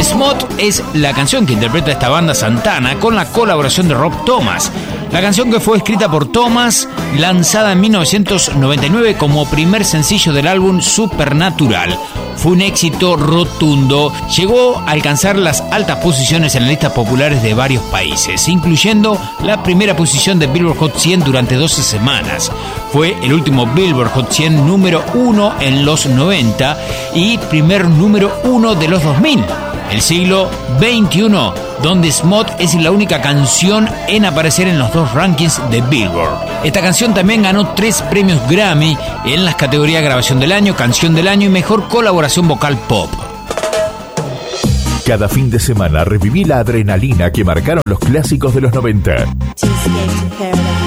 Smot es la canción que interpreta esta banda Santana con la colaboración de Rob Thomas. La canción que fue escrita por Thomas, lanzada en 1999 como primer sencillo del álbum Supernatural. Fue un éxito rotundo, llegó a alcanzar las altas posiciones en las listas populares de varios países, incluyendo la primera posición de Billboard Hot 100 durante 12 semanas. Fue el último Billboard Hot 100 número 1 en los 90 y primer número 1 de los 2000. El siglo XXI, donde Smot es la única canción en aparecer en los dos rankings de Billboard. Esta canción también ganó 3 premios Grammy en las categorías Grabación del Año, Canción del Año y Mejor Colaboración Vocal Pop. Cada fin de semana reviví la adrenalina que marcaron los clásicos de los 90.